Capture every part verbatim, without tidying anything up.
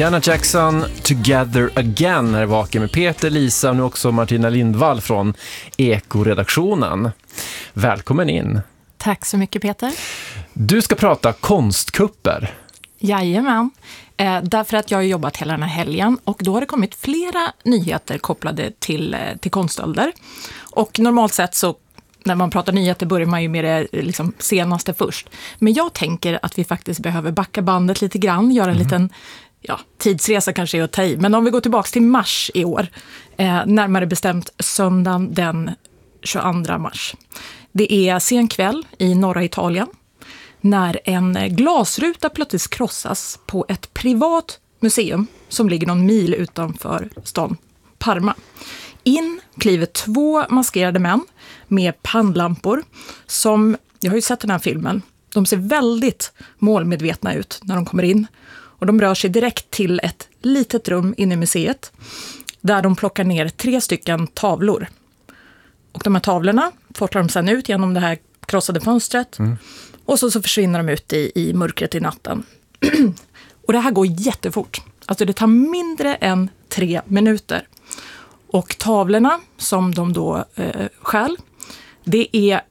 Janet Jackson, Together Again, här är Vaken med Peter, Lisa och nu också Martina Lindvall från Eko-redaktionen. Välkommen in. Tack så mycket, Peter. Du ska prata konstkupper. Jajamän, eh, därför att jag har jobbat hela den här helgen och då har det kommit flera nyheter kopplade till, eh, till konststölder. Och normalt sett så när man pratar nyheter börjar man ju med det liksom senaste först. Men jag tänker att vi faktiskt behöver backa bandet lite grann, göra en mm. liten ja, tidsresa kanske är att ta i. Men om vi går tillbaka till mars i år, eh, närmare bestämt söndagen den tjugoandra mars. Det är sen kväll i norra Italien när en glasruta plötsligt krossas på ett privat museum som ligger någon mil utanför stan Parma. In kliver två maskerade män med pannlampor som, jag har ju sett den här filmen, de ser väldigt målmedvetna ut när de kommer in. Och de rör sig direkt till ett litet rum inne i museet där de plockar ner tre stycken tavlor. Och de här tavlorna fortar de sedan ut genom det här krossade fönstret. Mm. Och så, så försvinner de ut i, i mörkret i natten. Och det här går jättefort. Alltså det tar mindre än tre minuter. Och tavlorna som de då eh, stjäl, det är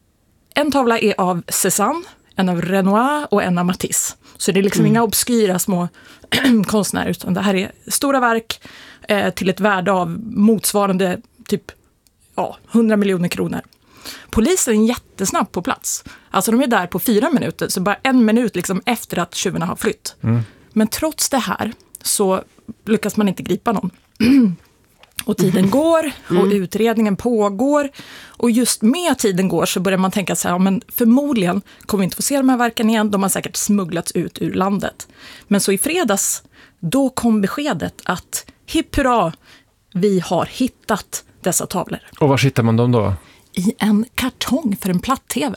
en tavla är av Cézanne, en av Renoir och en av Matisse. Så det är liksom mm. inga obskyra små konstnärer, utan det här är stora verk eh, till ett värde av motsvarande typ ja, hundra miljoner kronor. Polisen är jättesnabb på plats. Alltså de är där på fyra minuter, så bara en minut liksom efter att tjuvarna har flytt. Mm. Men trots det här så lyckas man inte gripa någon. Och tiden går och mm. utredningen pågår. Och just med tiden går så börjar man tänka så här, ja, men förmodligen kommer vi inte få se de här verken igen. De har säkert smugglats ut ur landet. Men så i fredags, då kom beskedet att hipp hurra, vi har hittat dessa tavlor. Och var hittar man dem då? I en kartong för en platt-tv.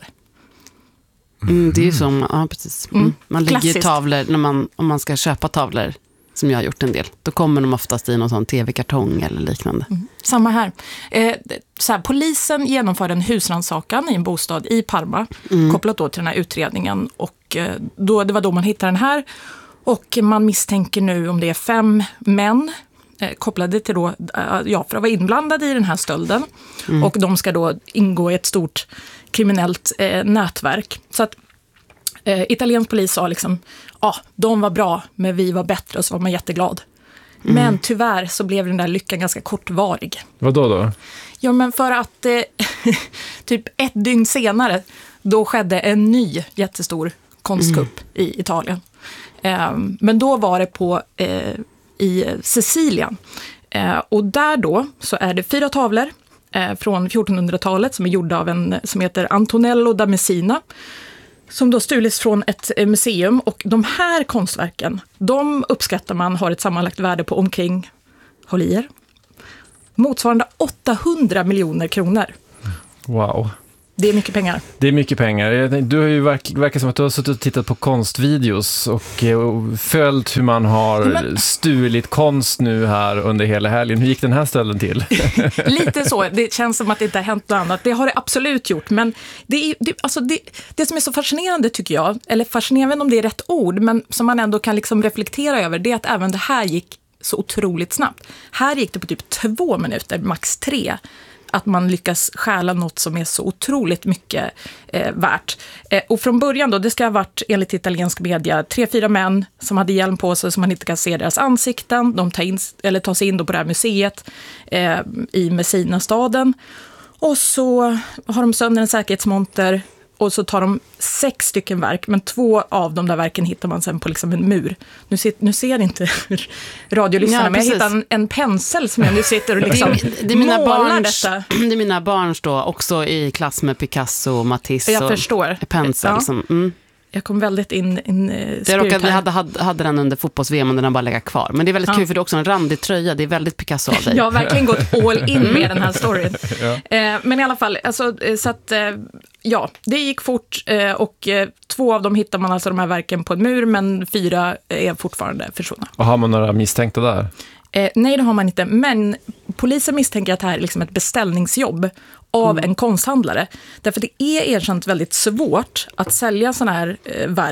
Mm, det är ju som, ja precis. Mm. Man lägger ju tavlor, när man, om man ska köpa tavlor, som jag har gjort en del, då kommer de oftast i någon sån tv-kartong eller liknande. Mm. Samma här. Eh, så här. Polisen genomförde en husrannsakan i en bostad i Parma, mm. kopplat då till den här utredningen. Och eh, då, det var då man hittade den här. Och man misstänker nu om det är fem män eh, kopplade till då, eh, ja, för att vara inblandade i den här stölden. Mm. Och de ska då ingå i ett stort kriminellt eh, nätverk. Så att eh, italiensk polis sa liksom, ja, ah, de var bra, men vi var bättre, och så var man jätteglad. Mm. Men tyvärr så blev den där lyckan ganska kortvarig. Vad då då? Ja, men för att eh, typ ett dygn senare, då skedde en ny jättestor konstkupp mm. i Italien. Eh, men då var det på eh, i Sicilien. Eh, och där då så är det fyra tavlor eh, från fjortonhundratalet som är gjorda av en som heter Antonello da Messina, som då stulits från ett museum. Och de här konstverken, de uppskattar man har ett sammanlagt värde på omkring, håll i er, motsvarande åttahundra miljoner kronor. Wow. Det är mycket pengar. Det är mycket pengar. Du har ju verk, verkar som att du har suttit och tittat på konstvideos och, och följt hur man har Men... stulit konst nu här under hela helgen. Hur gick den här ställen till? Lite så. Det känns som att det inte har hänt något annat. Det har det absolut gjort. Men det, är, det, alltså det, det som är så fascinerande tycker jag, eller fascinerande om det är rätt ord, men som man ändå kan liksom reflektera över, det är att även det här gick så otroligt snabbt. Här gick det på typ två minuter, max tre, att man lyckas stjäla något som är så otroligt mycket eh, värt. Eh, och från början då, det ska ha varit enligt italiensk media tre, fyra män som hade hjälm på sig så man inte kan se deras ansikten. De tar, in, eller tar sig in då på det här museet eh, i Messina-staden. Och så har de sönder en säkerhetsmonter och så tar de sex stycken verk, men två av de där verken hittar man sen på liksom en mur. Nu ser, nu ser inte radiolyssnarna, ja, men jag hittar en, en pensel som jag nu sitter och liksom det, det är mina barns, detta. Det är mina barns då, också i klass med Picasso, Matisse jag och förstår. pensel. Ja. Som, mm. Jag kom väldigt in, in det råkade, vi hade, hade, hade den under fotbolls-V M och den har bara legat kvar. Men det är väldigt ja. kul för det är också en randig tröja. Det är väldigt Picasso av dig. Jag har verkligen gått all in med den här storyn. ja. eh, men i alla fall, alltså, så att, eh, ja, det gick fort eh, och eh, två av dem hittar man alltså de här verken på en mur, men fyra är fortfarande försvunna. Och har man några misstänkta där? Eh, nej, det har man inte. Men polisen misstänker att det här är liksom ett beställningsjobb av mm. en konsthandlare. Därför det är erkänt väldigt svårt att sälja sådana här eh, verk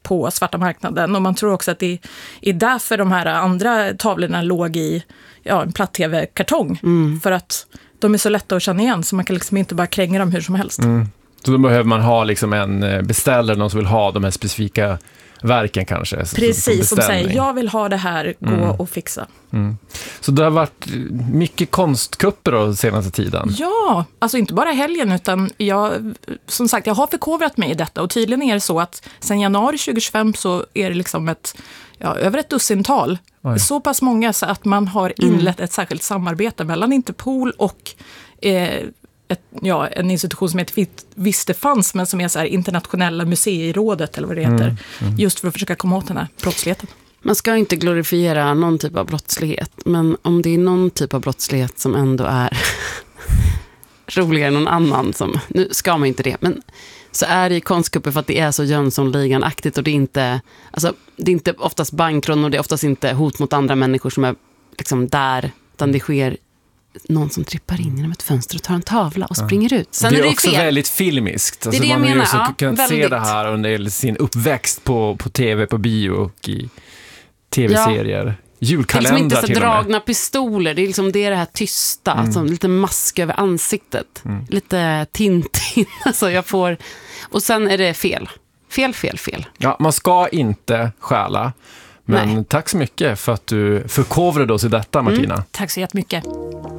på svarta marknaden. Och man tror också att det är därför de här andra tavlorna låg i ja, en platt-tv-kartong. Mm. För att de är så lätta att känna igen så man kan liksom inte bara kränga dem hur som helst. Mm. Så då behöver man ha liksom en beställare, någon som vill ha de här specifika verken kanske. Precis, som säger jag vill ha det här, gå mm. och fixa. Mm. Så det har varit mycket konstkupper då senaste tiden? Ja, alltså inte bara helgen utan jag, som sagt, jag har förkovrat mig i detta och tydligen är det så att sen januari tjugohundratjugofem så är det liksom ett, ja, över ett dussintal. Oj. Så pass många så att man har inlett mm. ett särskilt samarbete mellan Interpol och eh, Ett, ja, en institution som heter visste fanns men som är så här internationella museirådet eller vad det heter. Mm, mm. Just för att försöka komma åt den här brottsligheten. Man ska inte glorifiera någon typ av brottslighet. Men om det är någon typ av brottslighet som ändå är roligare än någon annan. Som, nu ska man inte det. Men så är det i konstkupper för att det är så Jönssonligan-aktigt. Och det är inte, alltså, det är inte oftast bankrån och det är oftast inte hot mot andra människor som är liksom där. Utan det sker någon som trippar in genom ett fönster och tar en tavla och springer ut. Sen det är, är det också fel. väldigt filmiskt. Alltså det är det man jag menar. har ju ja, kunnat se det här under sin uppväxt på, på tv, på bio och i tv-serier. Ja. Julkalendrar liksom inte så till dragna pistoler. Det är liksom det, är det här tysta. Mm. Alltså, lite mask över ansiktet. Mm. Lite Tintin. Alltså jag får... Och sen är det fel. Fel, fel, fel. Ja, man ska inte stjäla. Men Nej. Tack så mycket för att du förkovrade oss i detta, Martina. Mm. Tack så jättemycket.